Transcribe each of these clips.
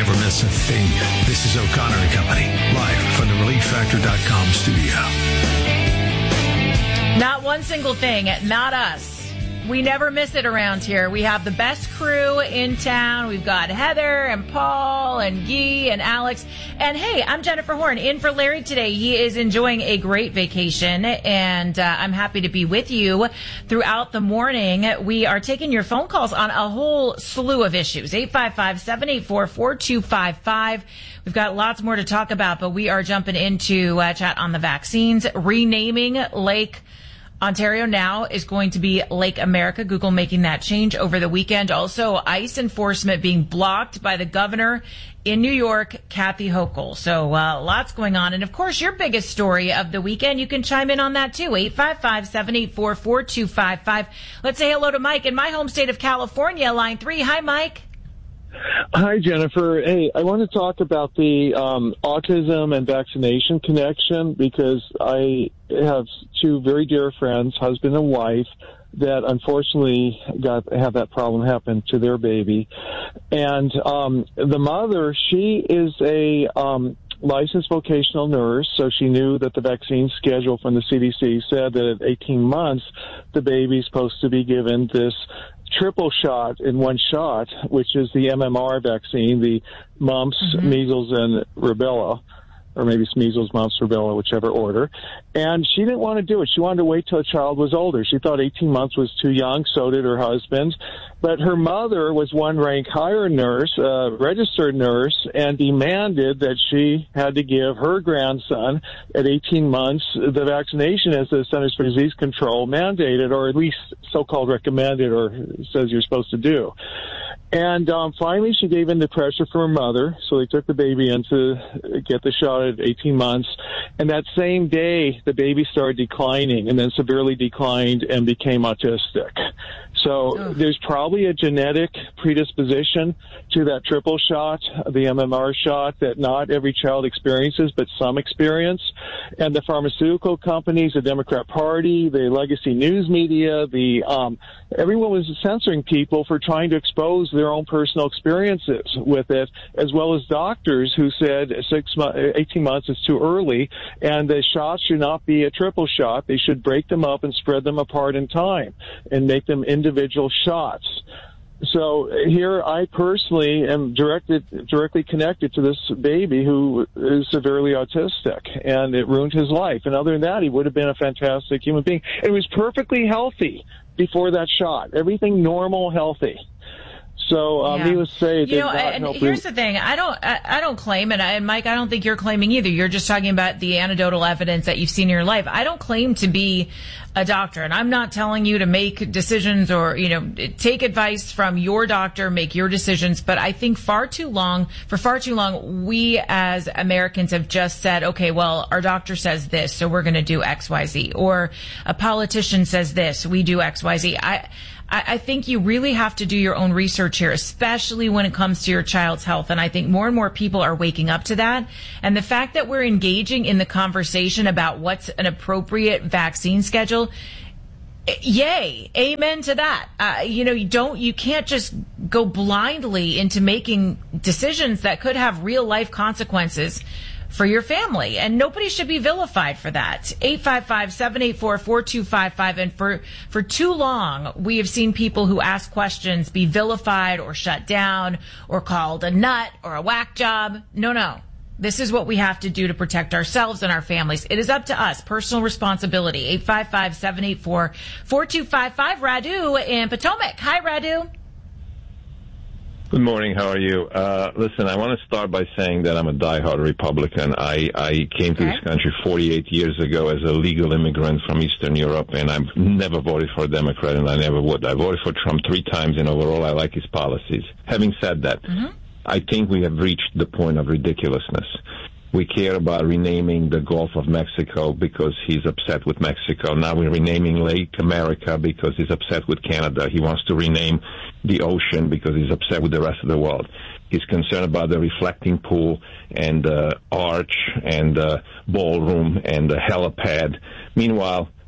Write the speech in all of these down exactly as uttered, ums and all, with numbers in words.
never miss a thing. This is O'Connor and Company, live from the relief factor dot com studio. Not one single thing, not us. We never miss it around here. We have the best crew in town. We've got Heather and Paul and Guy and Alex. And hey, I'm Jennifer Horn, in for Larry today. He is enjoying a great vacation, and uh, I'm happy to be with you throughout the morning. We are taking your phone calls on a whole slew of issues. eight five five, seven eight four, four two five five. We've got lots more to talk about, but we are jumping into uh, chat on the vaccines. Renaming Lake Ontario now is going to be Lake America. Google making that change over the weekend. Also, ICE enforcement being blocked by the governor in New York, Kathy Hochul. So uh, lots going on. And, of course, your biggest story of the weekend, you can chime in on that, too. eight five five, seven eight four, four two five five. Let's say hello to Mike in my home state of California, line three. Hi, Mike. Hi, Jennifer. Hey, I want to talk about the um, autism and vaccination connection because I have two very dear friends, husband and wife, that unfortunately got have that problem happen to their baby. And um, the mother, she is a um, licensed vocational nurse, so she knew that the vaccine schedule from the C D C said that at eighteen months, the baby's supposed to be given this triple shot in one shot, which is the M M R vaccine, the mumps, mm-hmm. measles, and rubella, or maybe it's measles, mumps, rubella, whichever order. And she didn't want to do it. She wanted to wait till the child was older. She thought eighteen months was too young, so did her husband. But her mother was one rank higher nurse, uh, registered nurse, and demanded that she had to give her grandson at eighteen months the vaccination as the Centers for Disease Control mandated, or at least so-called recommended, or says you're supposed to do. And um, finally, she gave in to pressure from her mother, so they took the baby in to get the shot at eighteen months. And that same day, the baby started declining and then severely declined and became autistic. So oh. there's probably a genetic predisposition to that triple shot, the M M R shot, that not every child experiences, but some experience. And the pharmaceutical companies, the Democrat Party, the legacy news media, the um, everyone was censoring people for trying to expose their own personal experiences with it, as well as doctors who said six, eighteen months is too early, and the shots should not be a triple shot. They should break them up and spread them apart in time and make them individual shots. So here I personally am directed, directly connected to this baby who is severely autistic, and it ruined his life. And other than that, he would have been a fantastic human being. And he was perfectly healthy before that shot. Everything normal, healthy. So, um, yeah. needless to say, it you did know, not and help here's me. the thing: I don't, I, I don't claim, and, I, and Mike, I don't think you're claiming either. You're just talking about the anecdotal evidence that you've seen in your life. I don't claim to be a doctor, and I'm not telling you to make decisions or, you know, take advice from your doctor, make your decisions. But I think far too long, for far too long, we as Americans have just said, okay, well, our doctor says this, so we're going to do X, Y, Z, or a politician says this, we do X, Y, Z. I. I think you really have to do your own research here, especially when it comes to your child's health. And I think more and more people are waking up to that. And the fact that we're engaging in the conversation about what's an appropriate vaccine schedule, yay, amen to that. Uh, you know, you don't, you can't just go blindly into making decisions that could have real life consequences for your family, and nobody should be vilified for that. eight five five, seven eight four, four two five five. And for, for too long, we have seen people who ask questions be vilified or shut down or called a nut or a whack job. No, no. This is what we have to do to protect ourselves and our families. It is up to us. Personal responsibility. eight five five, seven eight four, four two five five. Radu in Potomac. Hi, Radu. Good morning. How are you? Uh, listen, I want to start by saying that I'm a diehard Republican. I, I came to okay. this country forty-eight years ago as a legal immigrant from Eastern Europe, and I've never voted for a Democrat, and I never would. I voted for Trump three times, and overall I like his policies. Having said that, mm-hmm. I think we have reached the point of ridiculousness. We care about renaming the Gulf of Mexico because he's upset with Mexico. Now we're renaming Lake America because he's upset with Canada. He wants to rename the ocean because he's upset with the rest of the world. He's concerned about the reflecting pool and the arch and the ballroom and the helipad. Meanwhile,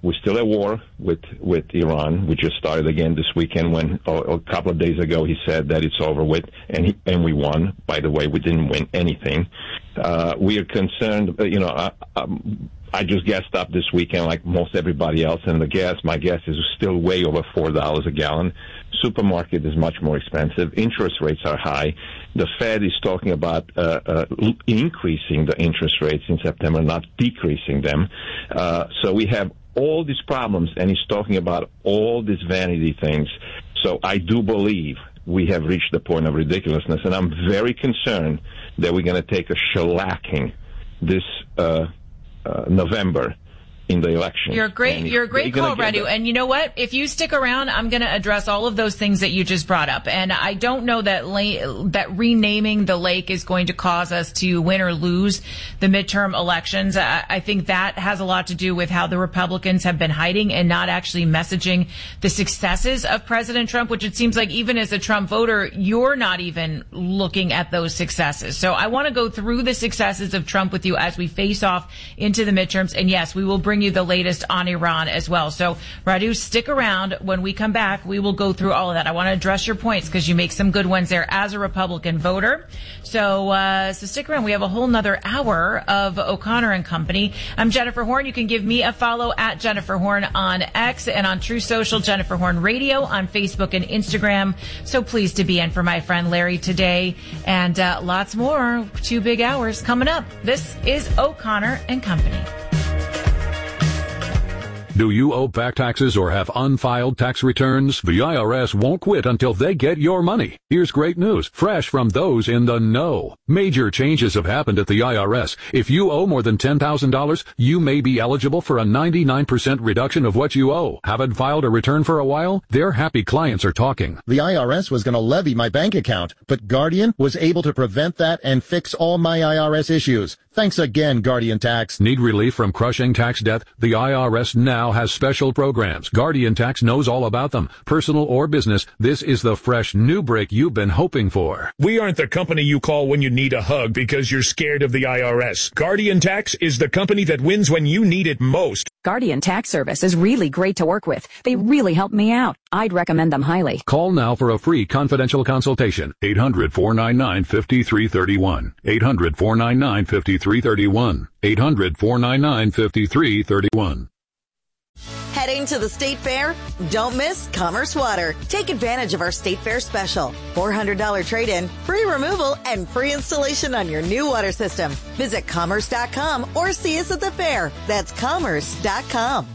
we're still at war with with Iran. We just started again this weekend when oh, a couple of days ago he said that it's over with, and he, and we won. By the way, we didn't win anything. Uh, we are concerned, you know, I, um, I just gassed up this weekend like most everybody else, and the gas, my gas is still way over four dollars a gallon. Supermarket is much more expensive. Interest rates are high. The Fed is talking about uh, uh, increasing the interest rates in September, not decreasing them. Uh, so we have all these problems, and he's talking about all these vanity things. So I do believe we have reached the point of ridiculousness, and I'm very concerned that we're going to take a shellacking this uh, uh, November in the election. You're a great, you're a great call, Radu. And you know what? If you stick around, I'm going to address all of those things that you just brought up. And I don't know that la- that renaming the lake is going to cause us to win or lose the midterm elections. I, I think that has a lot to do with how the Republicans have been hiding and not actually messaging the successes of President Trump, which it seems like even as a Trump voter, you're not even looking at those successes. So I want to go through the successes of Trump with you as we face off into the midterms. And yes, we will bring you the latest on Iran as well. So, Radu, stick around. When we come back, we will go through all of that. I want to address your points because you make some good ones there as a Republican voter. So, uh, so stick around. We have a whole nother hour of O'Connor and Company. I'm Jennifer Horn. You can give me a follow at Jennifer Horn on X and on True Social, Jennifer Horn Radio on Facebook and Instagram. So pleased to be in for my friend Larry today, and uh, lots more. Two big hours coming up. This is O'Connor and Company. Do you owe back taxes or have unfiled tax returns? The I R S won't quit until they get your money. Here's great news, fresh from those in the know. Major changes have happened at the I R S. If you owe more than ten thousand dollars, you may be eligible for a ninety-nine percent reduction of what you owe. Haven't filed a return for a while? Their happy clients are talking. The I R S was going to levy my bank account, but Guardian was able to prevent that and fix all my I R S issues. Thanks again, Guardian Tax. Need relief from crushing tax debt? The I R S now has special programs. Guardian Tax knows all about them. Personal or business, this is the fresh new break you've been hoping for. We aren't the company you call when you need a hug because you're scared of the I R S. Guardian Tax is the company that wins when you need it most. Guardian Tax Service is really great to work with. They really helped me out. I'd recommend them highly. Call now for a free confidential consultation. eight hundred, four nine nine, five three three one. eight hundred, four nine nine, five three three one. eight hundred, four nine nine, five three three one. Heading to the State Fair? Don't miss Commerce Water. Take advantage of our State Fair special. four hundred dollars trade-in, free removal, and free installation on your new water system. Visit commerce dot com or see us at the fair. That's commerce dot com.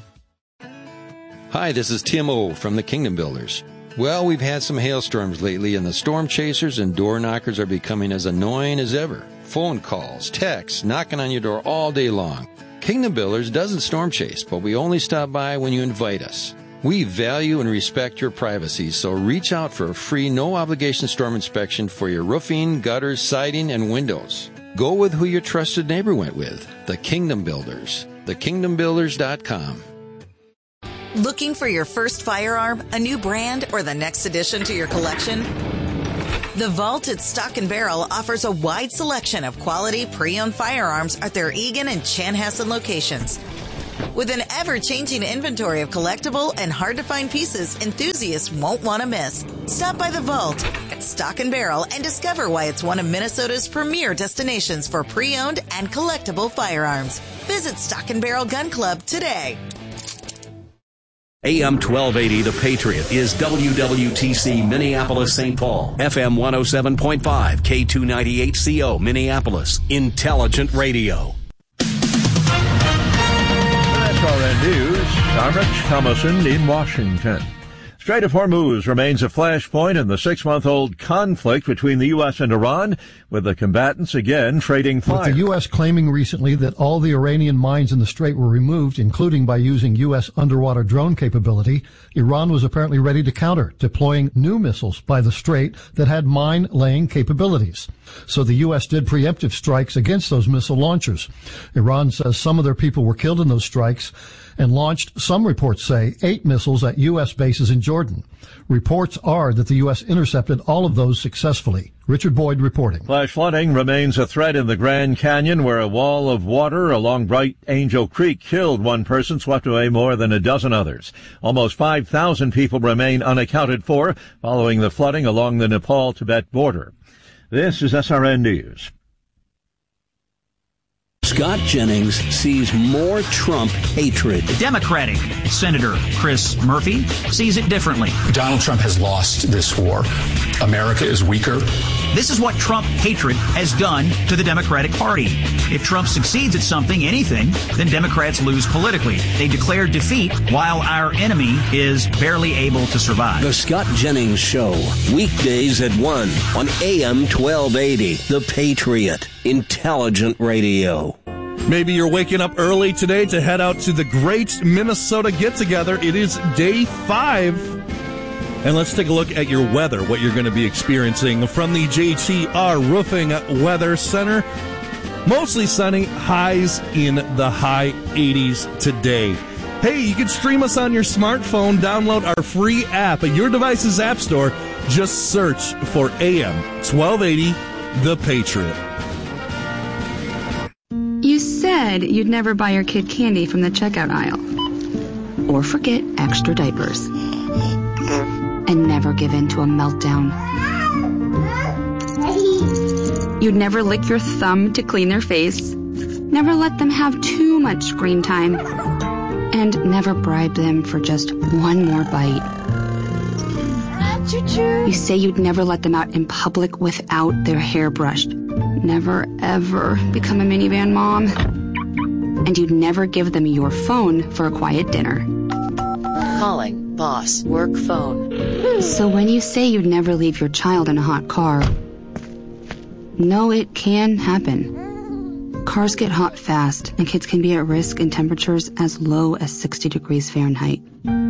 Hi, this is Tim O from the Kingdom Builders. Well, we've had some hailstorms lately, and the storm chasers and door knockers are becoming as annoying as ever. Phone calls, texts, knocking on your door all day long. Kingdom Builders doesn't storm chase, but we only stop by when you invite us. We value and respect your privacy, so reach out for a free, no-obligation storm inspection for your roofing, gutters, siding, and windows. Go with who your trusted neighbor went with, the Kingdom Builders. the kingdom builders dot com. Looking for your first firearm, a new brand, or the next addition to your collection? The Vault at Stock and Barrel offers a wide selection of quality pre-owned firearms at their Eagan and Chanhassen locations. With an ever-changing inventory of collectible and hard-to-find pieces enthusiasts won't want to miss. Stop by the Vault at Stock and Barrel and discover why it's one of Minnesota's premier destinations for pre-owned and collectible firearms. Visit Stock and Barrel Gun Club today. A M twelve eighty The Patriot is W W T C Minneapolis Saint Paul, F M one oh seven point five, K two ninety-eight C O Minneapolis, Intelligent Radio. That's R N News. I'm Rich Thomason in Washington. Strait of Hormuz remains a flashpoint in the six-month-old conflict between the U S and Iran, with the combatants again trading fire. With the U S claiming recently that all the Iranian mines in the strait were removed, including by using U S underwater drone capability, Iran was apparently ready to counter, deploying new missiles by the strait that had mine-laying capabilities. So the U S did preemptive strikes against those missile launchers. Iran says some of their people were killed in those strikes, and launched, some reports say, eight missiles at U S bases in Jordan. Reports are that the U S intercepted all of those successfully. Richard Boyd reporting. Flash flooding remains a threat in the Grand Canyon, where a wall of water along Bright Angel Creek killed one person, swept away more than a dozen others. Almost five thousand people remain unaccounted for following the flooding along the Nepal-Tibet border. This is S R N News. Scott Jennings sees more Trump hatred. Democratic Senator Chris Murphy sees it differently. Donald Trump has lost this war. America is weaker. This is what Trump hatred has done to the Democratic Party. If Trump succeeds at something, anything, then Democrats lose politically. They declare defeat while our enemy is barely able to survive. The Scott Jennings Show, weekdays at one on A M twelve eighty. The Patriot, intelligent radio. Maybe you're waking up early today to head out to the Great Minnesota Get-Together. It is day five. And let's take a look at your weather, what you're going to be experiencing from the J T R Roofing Weather Center. Mostly sunny, highs in the high eighties today. Hey, you can stream us on your smartphone. Download our free app at your device's app store. Just search for A M twelve eighty, The Patriot. You said you'd never buy your kid candy from the checkout aisle. Or forget extra diapers. And never give in to a meltdown. You'd never lick your thumb to clean their face. Never let them have too much screen time. And never bribe them for just one more bite. You say you'd never let them out in public without their hair brushed. Never, ever become a minivan mom. And you'd never give them your phone for a quiet dinner. Calling boss work phone. So when you say you'd never leave your child in a hot car, no, it can happen. Cars get hot fast, and kids can be at risk in temperatures as low as sixty degrees Fahrenheit.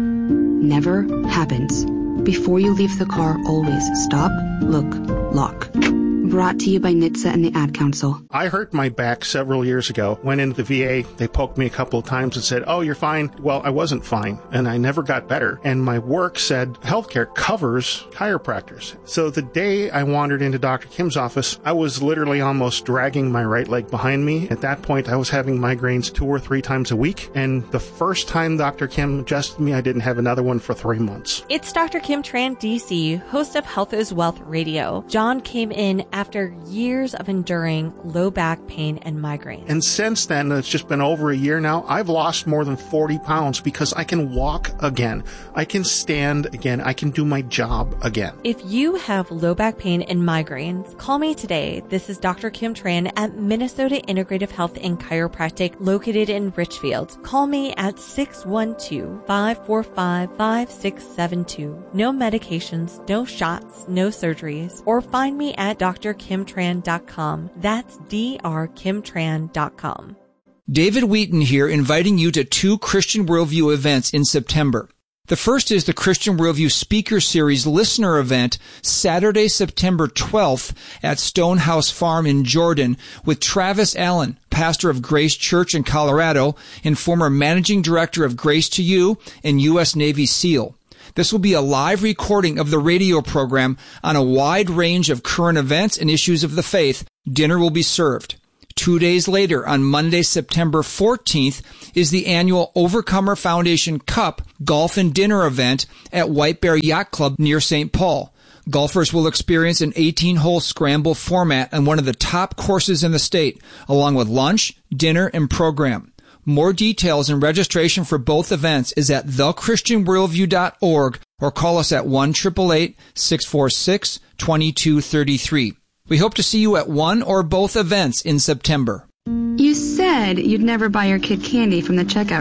Never happens. Before you leave the car, always stop, look, lock. Brought to you by N H T S A and the Ad Council. I hurt my back several years ago. Went into the V A. They poked me a couple of times and said, oh, you're fine. Well, I wasn't fine, and I never got better. And my work said healthcare covers chiropractors. So the day I wandered into Doctor Kim's office, I was literally almost dragging my right leg behind me. At that point, I was having migraines two or three times a week. And the first time Doctor Kim adjusted me, I didn't have another one for three months. It's Doctor Kim Tran, D C, host of Health is Wealth Radio. John came in after years of enduring low back pain and migraine. And since then, it's just been over a year now, I've lost more than forty pounds because I can walk again. I can stand again. I can do my job again. If you have low back pain and migraines, call me today. This is Doctor Kim Tran at Minnesota Integrative Health and Chiropractic located in Richfield. Call me at six one two, five four five, five six seven two. No medications, no shots, no surgeries. Or find me at D R kim tran dot com. That's D R kim tran dot com. David Wheaton here, inviting you to two Christian Worldview events in September. The first is the Christian Worldview Speaker Series Listener Event, Saturday, September twelfth at Stonehouse Farm in Jordan with Travis Allen, pastor of Grace Church in Colorado and former managing director of Grace to You and U S Navy SEAL. This will be a live recording of the radio program on a wide range of current events and issues of the faith. Dinner will be served. Two days later, on Monday, September fourteenth, is the annual Overcomer Foundation Cup Golf and Dinner event at White Bear Yacht Club near Saint Paul. Golfers will experience an eighteen-hole scramble format on one of the top courses in the state, along with lunch, dinner, and program. More details and registration for both events is at the christian worldview dot org or call us at one eight eight eight, six four six, two two three three. We hope to see you at one or both events in September. You said you'd never buy your kid candy from the checkout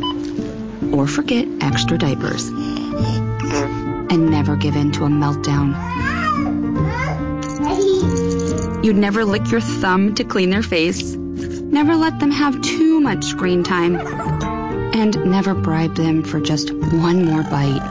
aisle. Or forget extra diapers. And never give in to a meltdown. You'd never lick your thumb to clean their face. Never let them have too much screen time. And never bribe them for just one more bite.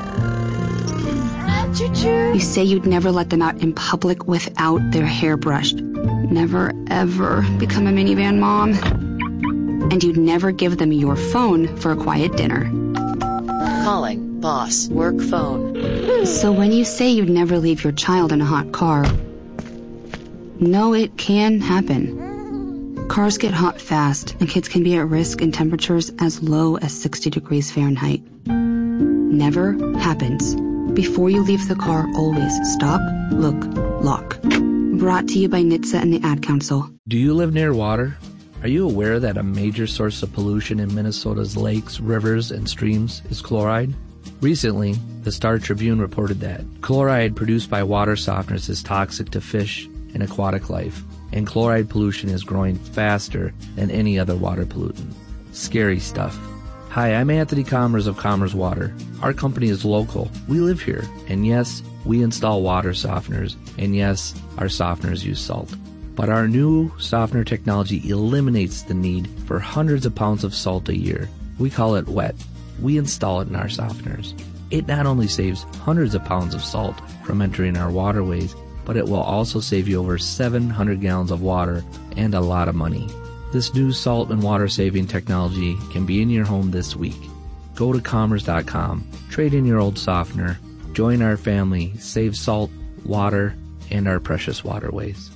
You say you'd never let them out in public without their hair brushed. Never, ever become a minivan mom. and you'd never give them your phone for a quiet dinner. Calling boss work phone. So when you say you'd never leave your child in a hot car, no, it can happen. Cars get hot fast, and kids can be at risk in temperatures as low as sixty degrees Fahrenheit. Never happens. Before you leave the car, always stop, look, lock. Brought to you by N H T S A and the Ad Council. Do you live near water? Are you aware that a major source of pollution in Minnesota's lakes, rivers, and streams is chloride? Recently, the Star Tribune reported that chloride produced by water softeners is toxic to fish and aquatic life, and chloride pollution is growing faster than any other water pollutant. Scary stuff. Hi, I'm Anthony Commerce of Commerce Water. Our company is local. We live here. And yes, we install water softeners. And yes, our softeners use salt. But our new softener technology eliminates the need for hundreds of pounds of salt a year. We call it wet. We install it in our softeners. It not only saves hundreds of pounds of salt from entering our waterways, but it will also save you over seven hundred gallons of water and a lot of money. This new salt and water saving technology can be in your home this week. Go to commerce dot com, trade in your old softener, join our family, save salt, water, and our precious waterways.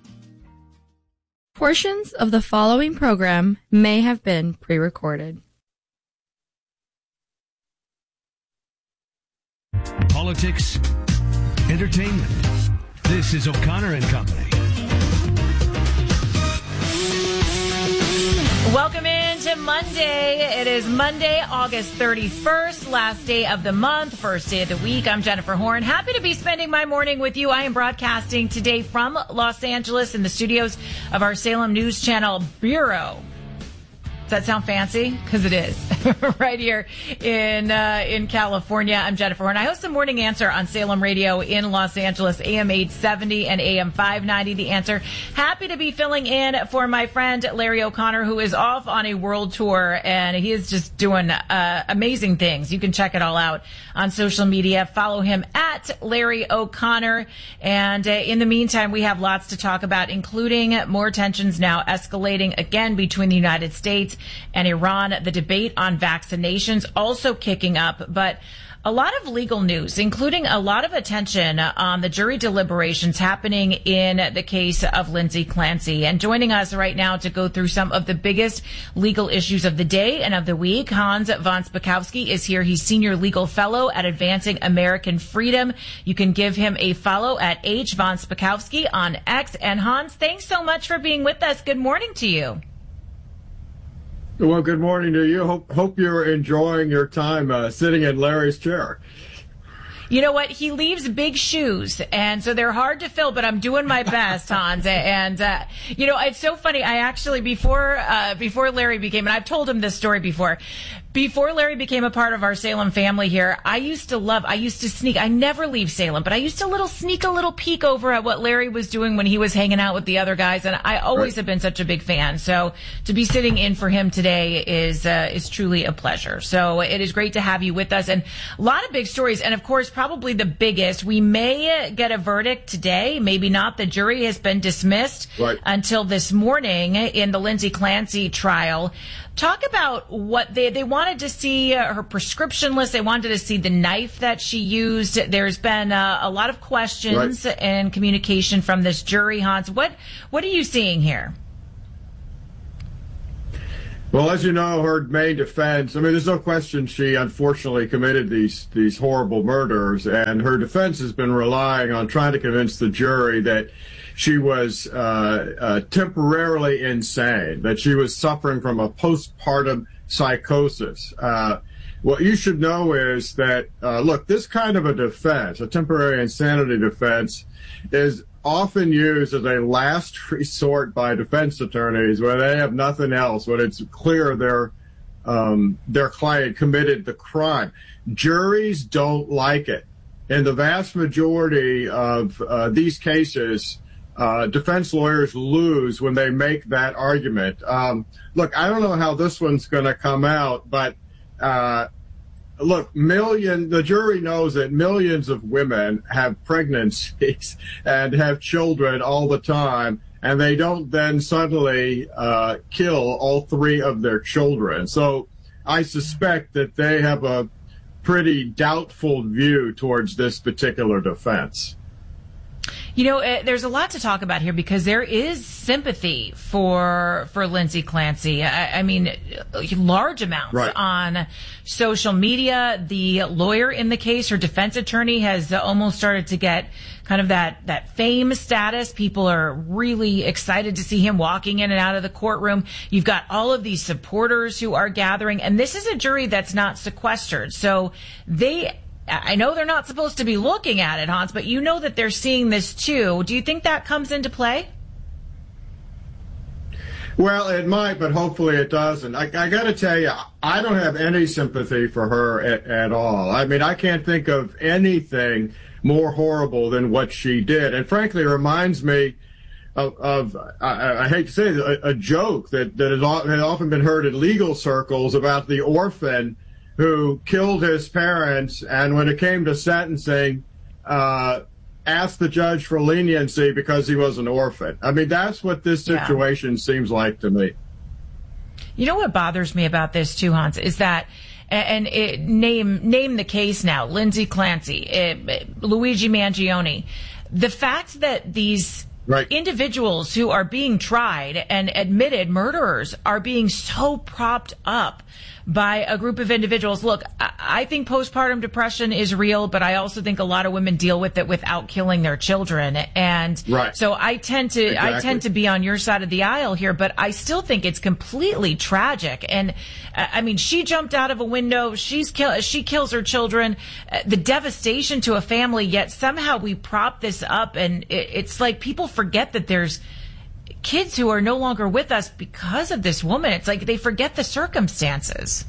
Portions of the following program may have been pre-recorded. Politics, entertainment. This is O'Connor and Company. Welcome into Monday. It is Monday, August thirty-first, last day of the month, first day of the week. I'm Jennifer Horn. Happy to be spending my morning with you. I am broadcasting today from Los Angeles in the studios of our Salem News Channel Bureau. Does that sound fancy? Because it is. Right here in uh, in California. I'm Jennifer Horn. I host the Morning Answer on Salem Radio in Los Angeles, A M eight seventy and A M five ninety. The Answer. Happy to be filling in for my friend Larry O'Connor, who is off on a world tour, and he is just doing uh, amazing things. You can check it all out on social media. Follow him at Larry O'Connor. And uh, in the meantime, we have lots to talk about, including more tensions now escalating again between the United States and Iran. The debate on vaccinations also kicking up, but a lot of legal news, including a lot of attention on the jury deliberations happening in the case of Lindsay Clancy. And joining us right now to go through some of the biggest legal issues of the day and of the week, Hans von Spakovsky is here. He's Senior Legal Fellow at Advancing American Freedom. You can give him a follow at H von Spakovsky on X. And Hans, thanks so much for being with us. Good morning to you. Well, good morning to you. Hope, hope you're enjoying your time uh, sitting in Larry's chair. You know what? He leaves big shoes, and so they're hard to fill, but I'm doing my best, Hans. And, uh, you know, it's so funny. I actually, before uh, before Larry became, and I've told him this story before, before Larry became a part of our Salem family here, I used to love, I used to sneak, I never leave Salem, but I used to little sneak a little peek over at what Larry was doing when he was hanging out with the other guys, and I always right. have been such a big fan. So to be sitting in for him today is uh, is truly a pleasure. So it is great to have you with us, and a lot of big stories, and of course, probably the biggest, we may get a verdict today, maybe not. The jury has been dismissed right. until this morning in the Lindsay Clancy trial. Talk about what they, they wanted to see, uh, her prescription list. They wanted to see the knife that she used. There's been uh, a lot of questions right. and communication from this jury, Hans. What, what are you seeing here? Well, as you know, her main defense, I mean, there's no question she unfortunately committed these, these horrible murders, and her defense has been relying on trying to convince the jury that she was uh, uh, temporarily insane, that she was suffering from a postpartum psychosis. Uh, what you should know is that, uh, look, this kind of a defense, a temporary insanity defense, is often used as a last resort by defense attorneys when they have nothing else, when it's clear their um, their client committed the crime. Juries don't like it. In the vast majority of uh, these cases, Uh, defense lawyers lose when they make that argument. Um, look, I don't know how this one's going to come out, but uh, look, million, the jury knows that millions of women have pregnancies and have children all the time, and they don't then suddenly uh, kill all three of their children. So I suspect that they have a pretty doubtful view towards this particular defense. You know, uh, there's a lot to talk about here because there is sympathy for for Lindsay Clancy. I, I mean, large amounts right. on social media. The lawyer in the case, her defense attorney, has uh, almost started to get kind of that, that fame status. People are really excited to see him walking in and out of the courtroom. You've got all of these supporters who are gathering, and this is a jury that's not sequestered. So they... I know they're not supposed to be looking at it, Hans, but you know that they're seeing this too. Do you think that comes into play? Well, it might, but hopefully it doesn't. I, I got to tell you, I don't have any sympathy for her at, at all. I mean, I can't think of anything more horrible than what she did. And frankly, it reminds me of, of I, I hate to say it, a, a joke that, that has often been heard in legal circles about the orphan who killed his parents, and when it came to sentencing, uh, asked the judge for leniency because he was an orphan. I mean, that's what this situation yeah. seems like to me. You know what bothers me about this too, Hans, is that, and it, name name the case now, Lindsay Clancy, it, Luigi Mangione, the fact that these right. individuals who are being tried and admitted murderers are being so propped up by a group of individuals. Look, I think postpartum depression is real, but I also think a lot of women deal with it without killing their children. And right. so I tend to, exactly. I tend to be on your side of the aisle here, but I still think it's completely tragic. And I mean, she jumped out of a window. She's kill, she kills her children, the devastation to a family, yet somehow we prop this up. And it, it's like people forget that there's kids who are no longer with us because of this woman. It's like they forget the circumstances.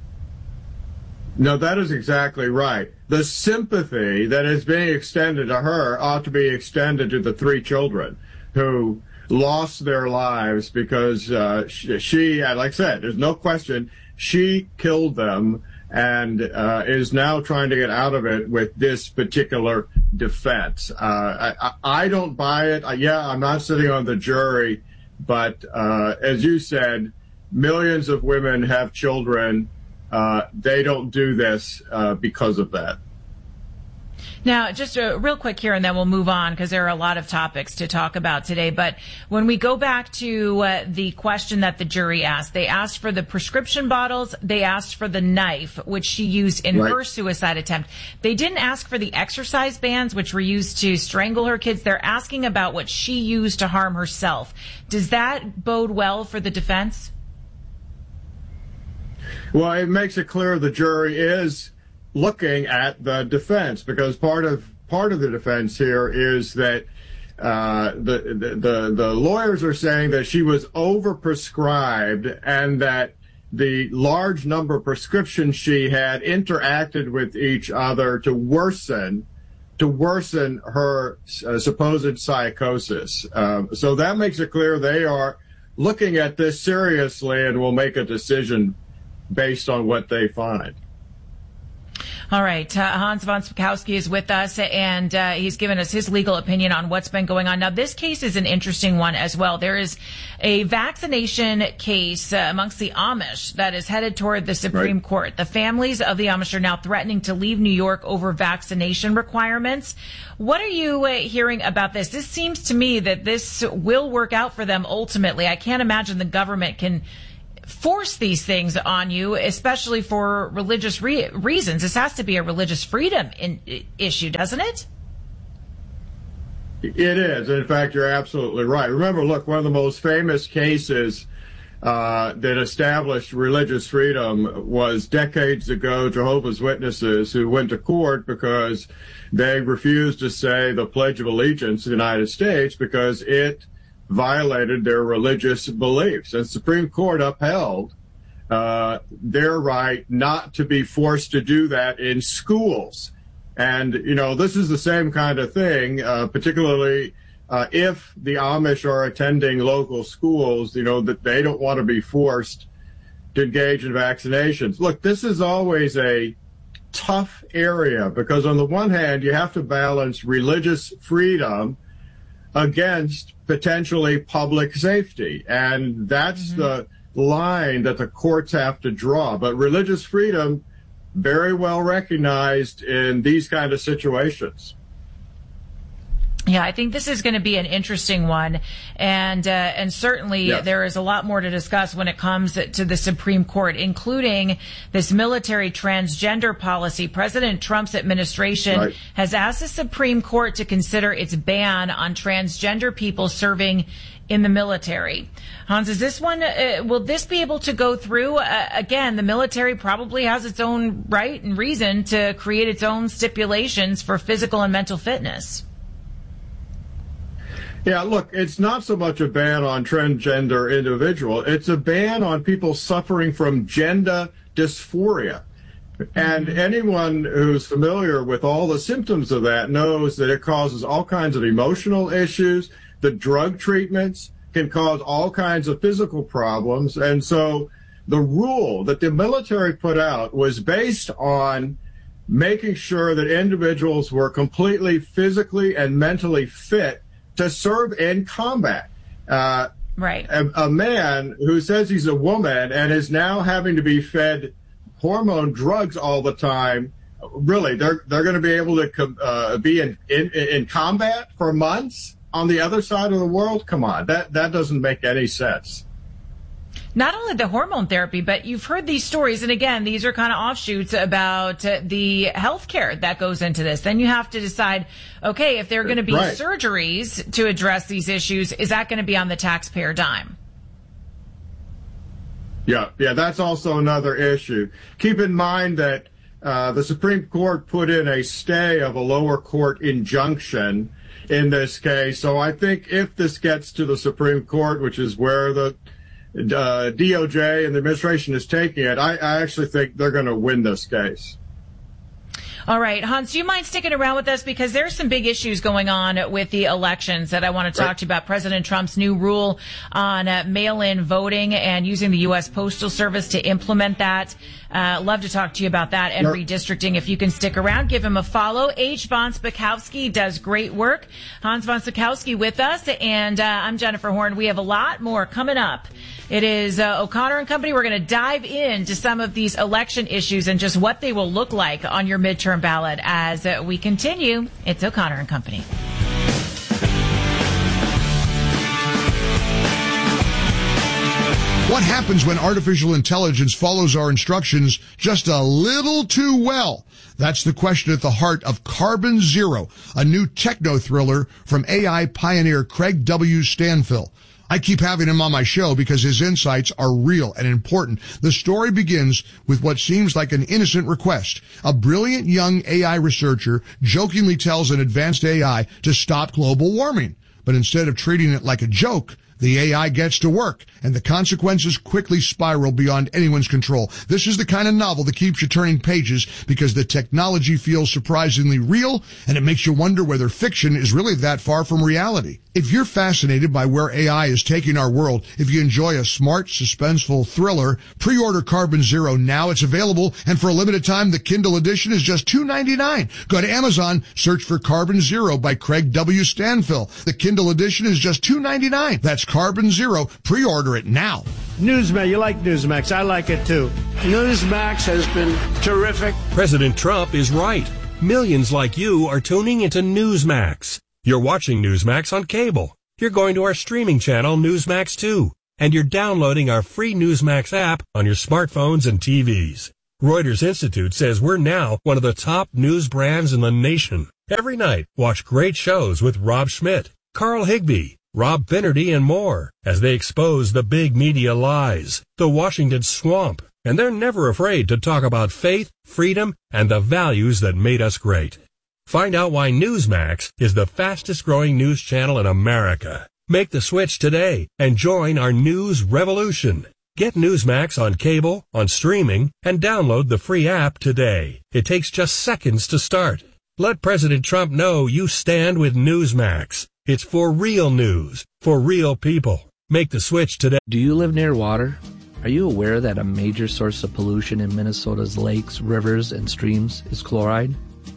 No, that is exactly right. The sympathy that is being extended to her ought to be extended to the three children who lost their lives because uh, she, she, like I said, there's no question, she killed them and uh, is now trying to get out of it with this particular defense. Uh, I, I don't buy it. Uh, yeah, I'm not sitting on the jury, but uh, as you said, millions of women have children. Uh, they don't do this uh, because of that. Now, just uh, real quick here, and then we'll move on because there are a lot of topics to talk about today. But when we go back to uh, the question that the jury asked, they asked for the prescription bottles. They asked for the knife, which she used in right. her suicide attempt. They didn't ask for the exercise bands, which were used to strangle her kids. They're asking about what she used to harm herself. Does that bode well for the defense? Well, it makes it clear the jury is looking at the defense, because part of part of the defense here is that uh, the, the the the lawyers are saying that she was overprescribed and that the large number of prescriptions she had interacted with each other to worsen to worsen her uh, supposed psychosis. Uh, so that makes it clear they are looking at this seriously and will make a decision based on what they find. All right. Uh, Hans von Spakovsky is with us, and uh, he's given us his legal opinion on what's been going on. Now, this case is an interesting one as well. There is a vaccination case uh, amongst the Amish that is headed toward the Supreme right. Court. The families of the Amish are now threatening to leave New York over vaccination requirements. What are you uh, hearing about this? This seems to me that this will work out for them ultimately. I can't imagine the government can force these things on you, especially for religious re- reasons. This has to be a religious freedom in, issue, doesn't it? It is. In fact, you're absolutely right. Remember, look, one of the most famous cases uh, that established religious freedom was decades ago Jehovah's Witnesses, who went to court because they refused to say the Pledge of Allegiance to the United States because it violated their religious beliefs. And the Supreme Court upheld uh, their right not to be forced to do that in schools. And, you know, this is the same kind of thing, uh, particularly uh, if the Amish are attending local schools, you know, that they don't want to be forced to engage in vaccinations. Look, this is always a tough area because on the one hand, you have to balance religious freedom against potentially public safety. And that's mm-hmm. the line that the courts have to draw. But religious freedom, very well recognized in these kind of situations. Yeah, I think this is going to be an interesting one, and uh, and certainly yes. there is a lot more to discuss when it comes to the Supreme Court, including this military transgender policy. President Trump's administration right. has asked the Supreme Court to consider its ban on transgender people serving in the military. Hans, is this one, uh, will this be able to go through? Uh, again, the military probably has its own right and reason to create its own stipulations for physical and mental fitness. Yeah, look, it's not so much a ban on transgender individual. It's a ban on people suffering from gender dysphoria. And anyone who's familiar with all the symptoms of that knows that it causes all kinds of emotional issues. The drug treatments can cause all kinds of physical problems. And so the rule that the military put out was based on making sure that individuals were completely physically and mentally fit to serve in combat. Uh, right. A, a man who says he's a woman and is now having to be fed hormone drugs all the time, really, they're they're going to be able to uh, be in, in in combat for months on the other side of the world? Come on, that that doesn't make any sense. Not only the hormone therapy, but you've heard these stories, and again, these are kind of offshoots about uh, the health care that goes into this. Then you have to decide, okay, if there are going to be right. surgeries to address these issues, is that going to be on the taxpayer dime? Yeah, yeah, that's also another issue. Keep in mind that uh, the Supreme Court put in a stay of a lower court injunction in this case. So I think if this gets to the Supreme Court, which is where the Uh, D O J and the administration is taking it, I, I actually think they're going to win this case. All right, Hans, do you mind sticking around with us? Because there's some big issues going on with the elections that I want to talk right. to you about. President Trump's new rule on uh, mail-in voting and using the U S Postal Service to implement that. Uh, love to talk to you about that and yep. redistricting. If you can stick around, give him a follow. H. von Spakovsky does great work. Hans von Spakovsky with us, and uh, I'm Jennifer Horn. We have a lot more coming up. It is uh, O'Connor and Company. We're going to dive into some of these election issues and just what they will look like on your midterm ballot as uh, we continue. It's O'Connor and Company. What happens when artificial intelligence follows our instructions just a little too well? That's the question at the heart of Carbon Zero, a new techno-thriller from A I pioneer Craig W. Stanfill. I keep having him on my show because his insights are real and important. The story begins with what seems like an innocent request. A brilliant young A I researcher jokingly tells an advanced A I to stop global warming. But instead of treating it like a joke, the A I gets to work, and the consequences quickly spiral beyond anyone's control. This is the kind of novel that keeps you turning pages because the technology feels surprisingly real, and it makes you wonder whether fiction is really that far from reality. If you're fascinated by where A I is taking our world, if you enjoy a smart, suspenseful thriller, pre-order Carbon Zero now. It's available, and for a limited time, the Kindle edition is just two ninety-nine. Go to Amazon, search for Carbon Zero by Craig W. Stanfill. The Kindle edition is just two ninety-nine. That's Carbon Zero. Pre-order it now. Newsmax, you like Newsmax. I like it too. Newsmax has been terrific. President Trump is right. Millions like you are tuning into Newsmax. You're watching Newsmax on cable. You're going to our streaming channel, Newsmax two. And you're downloading our free Newsmax app on your smartphones and T Vs. Reuters Institute says we're now one of the top news brands in the nation. Every night, watch great shows with Rob Schmidt, Carl Higbie, Rob Finnerty, and more as they expose the big media lies, the Washington swamp. And they're never afraid to talk about faith, freedom, and the values that made us great. Find out why Newsmax is the fastest growing news channel in America. Make the switch today and join our news revolution. Get Newsmax on cable, on streaming, and download the free app today. It takes just seconds to start. Let President Trump know you stand with Newsmax. It's for real news, for real people. Make the switch today. Do you live near water? Are you aware that a major source of pollution in Minnesota's lakes, rivers, and streams is chloride?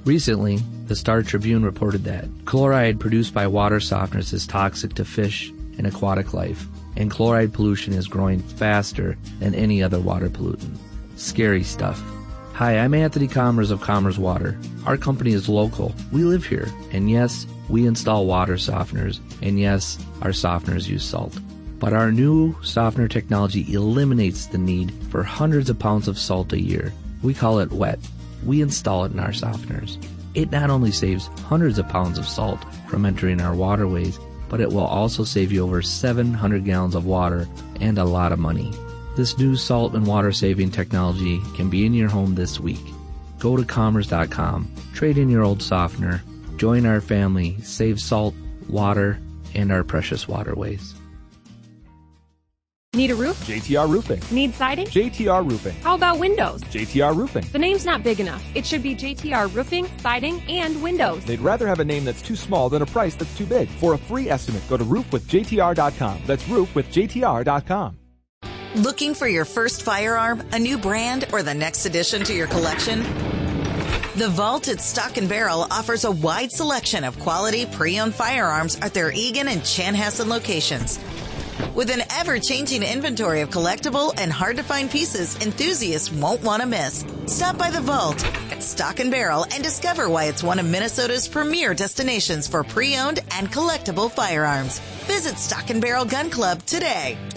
Recently, the Star Tribune reported that chloride produced by water softeners is toxic to fish and aquatic life, and chloride pollution is growing faster than any other water pollutant. Scary stuff. Hi, I'm Anthony Commerce of Commerce Water. Our company is local. We live here. And yes, we install water softeners. And yes, our softeners use salt. But our new softener technology eliminates the need for hundreds of pounds of salt a year. We call it wet. We install it in our softeners. It not only saves hundreds of pounds of salt from entering our waterways, but it will also save you over seven hundred gallons of water and a lot of money. This new salt and water saving technology can be in your home this week. Go to commerce dot com, trade in your old softener, join our family, save salt, water, and our precious waterways. Need a roof? J T R Roofing. Need siding? J T R Roofing. How about windows? J T R Roofing. The name's not big enough. It should be J T R Roofing, Siding, and Windows. They'd rather have a name that's too small than a price that's too big. For a free estimate, go to roof with J T R dot com. That's roof with J T R dot com. Looking for your first firearm, a new brand, or the next addition to your collection? The Vault at Stock and Barrel offers a wide selection of quality pre-owned firearms at their Eagan and Chanhassen locations. With an ever-changing inventory of collectible and hard-to-find pieces enthusiasts won't want to miss. Stop by the Vault at Stock and Barrel and discover why it's one of Minnesota's premier destinations for pre-owned and collectible firearms. Visit Stock and Barrel Gun Club today.